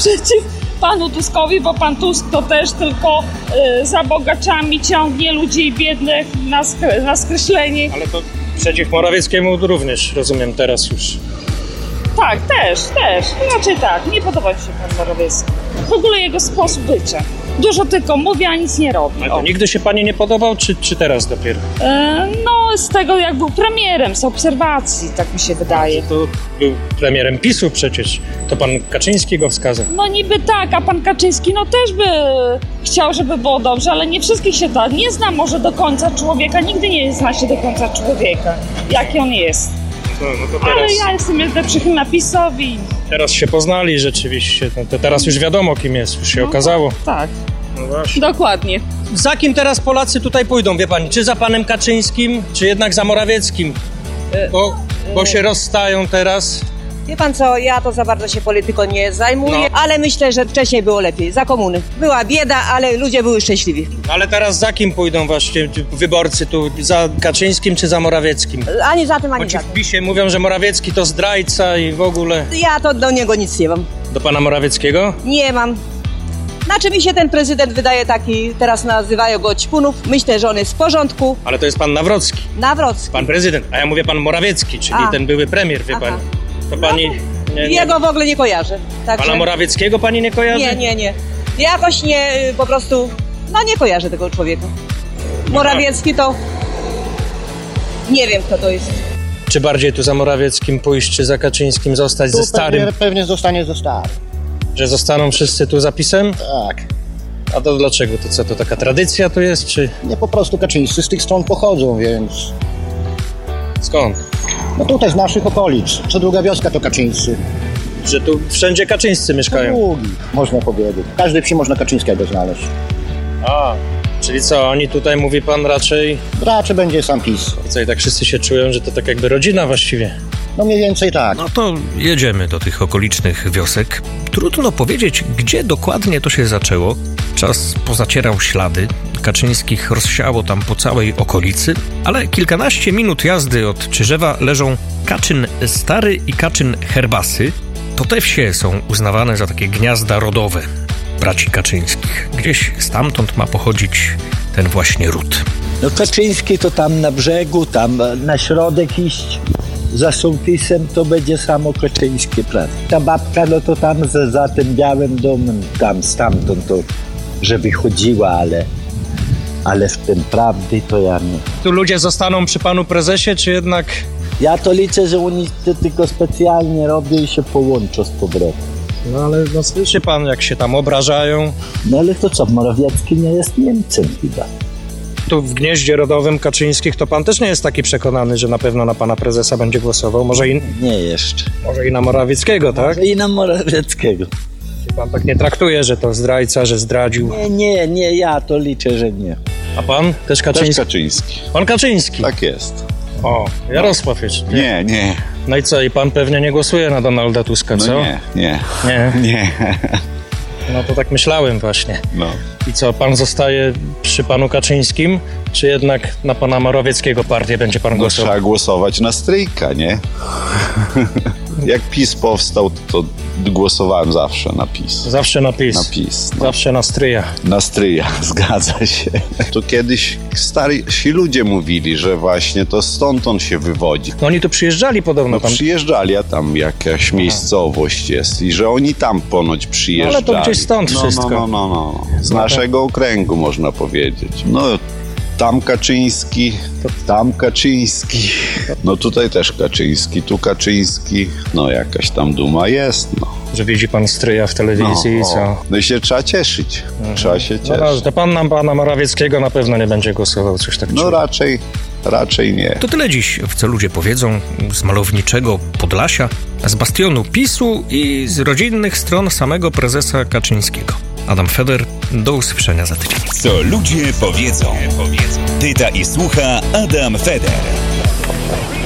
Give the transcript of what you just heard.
przeciw panu Tuskowi, bo pan Tusk to też tylko za bogaczami ciągnie ludzi biednych na skreślenie. Ale to przeciw Morawieckiemu również, rozumiem, teraz już. Tak, też. Raczej tak. Nie podoba mi się pan Morawiecki. W ogóle jego sposób bycia. Dużo tylko mówi, a nic nie robi. Ale to nigdy się pani nie podobał, czy teraz dopiero? No, z tego jak był premierem, z obserwacji, tak mi się wydaje. To był premierem PiS-u przecież. To pan Kaczyński go wskazał. No niby tak, a pan Kaczyński no też by chciał, żeby było dobrze, ale nie wszystkich się da. Nie zna może do końca człowieka, nigdy nie zna się do końca człowieka, jaki on jest. No to teraz, ale ja jestem jednak przychylna PiS-owi. Teraz się poznali rzeczywiście. No to teraz już wiadomo, kim jest, już się okazało. Tak. No właśnie. Dokładnie. Za kim teraz Polacy tutaj pójdą, wie pani? Czy za panem Kaczyńskim, czy jednak za Morawieckim? Bo się rozstają teraz. Wie pan co, ja to za bardzo się polityką nie zajmuję, ale myślę, że wcześniej było lepiej, za komuny. Była bieda, ale ludzie były szczęśliwi. Ale teraz za kim pójdą właśnie wyborcy tu? Za Kaczyńskim czy za Morawieckim? Ani za tym, ani Choć za w tym. PiS-ie mówią, że Morawiecki to zdrajca i w ogóle. Ja to do niego nic nie mam. Do pana Morawieckiego? Nie mam. Znaczy mi się ten prezydent wydaje taki, teraz nazywają go ćpunów. Myślę, że on jest w porządku. Ale to jest pan Nawrocki, Nawrocki. pan prezydent, a ja mówię pan Morawiecki, czyli ten były premier, wie pani. To pani... Nie. Jego w ogóle nie kojarzę. Także... Pana Morawieckiego pani nie kojarzy? Nie. Jakoś nie, po prostu, nie kojarzę tego człowieka. Morawiecki to... Nie wiem, kto to jest. Czy bardziej tu za Morawieckim pójść, czy za Kaczyńskim zostać ze starym? Pewnie zostanie ze starym. Że zostaną wszyscy tu za PiS-em? Tak. A to dlaczego? To co, to taka tradycja tu jest, czy... Nie, po prostu Kaczyńscy z tych stron pochodzą, więc... Skąd? No tutaj z naszych okolic. Co druga wioska to Kaczyńscy. Że tu wszędzie Kaczyńscy mieszkają. Długi, można powiedzieć. W każdej wsi można Kaczyńskiego znaleźć. A, czyli co, oni tutaj, mówi pan, raczej... Raczej będzie sam PiS. Co, i tak wszyscy się czują, że to tak jakby rodzina właściwie. No mniej więcej tak. No to jedziemy do tych okolicznych wiosek. Trudno powiedzieć, gdzie dokładnie to się zaczęło. Czas pozacierał ślady. Kaczyńskich rozsiało tam po całej okolicy, ale kilkanaście minut jazdy od Czyżewa leżą Kaczyn Stary i Kaczyn Herbasy. To te wsie są uznawane za takie gniazda rodowe braci Kaczyńskich. Gdzieś stamtąd ma pochodzić ten właśnie ród. No Kaczyński to tam na brzegu, tam na środek iść. Za sołtysem to będzie samo Kaczyńskie, prawda? Ta babka, no to tam za tym białym domem, tam stamtąd to, żeby chodziła, ale w tym prawdy to ja nie. Tu ludzie zostaną przy panu prezesie, czy jednak... Ja to liczę, że oni to tylko specjalnie robią i się połączą z powrotem. No ale no słyszy pan, jak się tam obrażają. No ale to co, Morawiecki nie jest Niemcem chyba. Tu w gnieździe rodowym Kaczyńskich to pan też nie jest taki przekonany, że na pewno na pana prezesa będzie głosował. Może i na Morawieckiego, tak? Może i na Morawieckiego. Czy pan tak nie traktuje, że to zdrajca, że zdradził? Nie, ja to liczę, że nie. A pan? Też Kaczyński? Też Kaczyński. Pan Kaczyński? Tak jest. O, Jarosław jeszcze. Nie. No i co, i pan pewnie nie głosuje na Donalda Tuska, co? No nie. No to tak myślałem właśnie. No. I co, pan zostaje przy panu Kaczyńskim, czy jednak na pana Morawieckiego partię będzie pan głosował? Trzeba głosować na stryjka, nie? Jak PiS powstał, to głosowałem zawsze na PiS. Zawsze na PiS. Na PiS. No. Zawsze na stryja. Na stryja, zgadza się. To kiedyś starsi ludzie mówili, że właśnie to stąd on się wywodzi. No oni tu przyjeżdżali podobno tam. Przyjeżdżali, a tam jakaś miejscowość jest i że oni tam ponoć przyjeżdżali. No, ale to gdzieś stąd wszystko. No. Z naszego okręgu można powiedzieć. No tam Kaczyński, tam Kaczyński. No tutaj też Kaczyński, tu Kaczyński. No jakaś tam duma jest, no. Że widzi pan stryja w telewizji i co? No i się trzeba cieszyć. Trzeba się cieszyć. No to pan na pana Morawieckiego na pewno nie będzie głosował, coś tak. No raczej nie. To tyle dziś, w co ludzie powiedzą, z malowniczego Podlasia, z bastionu PiS-u i z rodzinnych stron samego prezesa Kaczyńskiego. Adam Feder, do usłyszenia za tydzień. Co ludzie powiedzą. Pyta i słucha Adam Feder.